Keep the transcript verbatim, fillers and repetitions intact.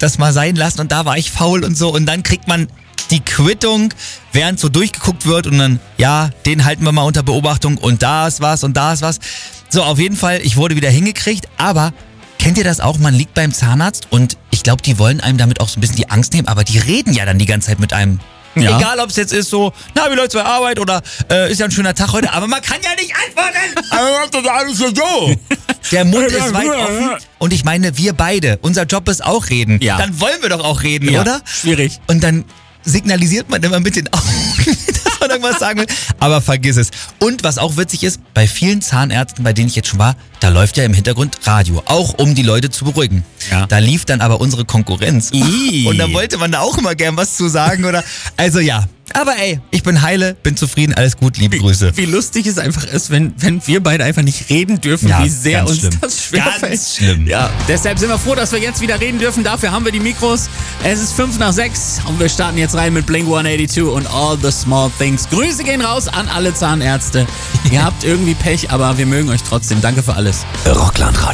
das mal sein lassen und da war ich faul und so. Und dann kriegt man die Quittung, während so durchgeguckt wird und dann, ja, den halten wir mal unter Beobachtung und da ist was und da ist was. So, auf jeden Fall, ich wurde wieder hingekriegt, aber kennt ihr das auch? Man liegt beim Zahnarzt und ich glaube, die wollen einem damit auch so ein bisschen die Angst nehmen, aber die reden ja dann die ganze Zeit mit einem. Ja. Egal, ob es jetzt ist so, na, wie läuft's bei Arbeit oder äh, ist ja ein schöner Tag heute, aber man kann ja nicht antworten. Aber das alles so. Der Mund ist weit offen und ich meine, wir beide, unser Job ist auch reden. Ja. Dann wollen wir doch auch reden, Ja. oder? Schwierig. Und dann signalisiert man immer mit den Augen, dass man irgendwas sagen will. Aber vergiss es. Und was auch witzig ist, bei vielen Zahnärzten, bei denen ich jetzt schon war, da läuft ja im Hintergrund Radio. Auch um die Leute zu beruhigen. Ja. Da lief dann aber unsere Konkurrenz. Ii. Und da wollte man da auch immer gern was zu sagen. Oder also ja. Aber ey, ich bin heile, bin zufrieden, alles gut, liebe Grüße. Wie lustig es einfach ist, wenn, wenn wir beide einfach nicht reden dürfen, Ja, wie sehr ganz uns schlimm. das schwerfällt. Ganz schlimm. Ja, deshalb sind wir froh, dass wir jetzt wieder reden dürfen. Dafür haben wir die Mikros. Es ist fünf nach sechs und wir starten jetzt rein mit Blink hundertzweiundachtzig und All the Small Things. Grüße gehen raus an alle Zahnärzte. Ihr habt irgendwie Pech, aber wir mögen euch trotzdem. Danke für alles. Rockland Radio.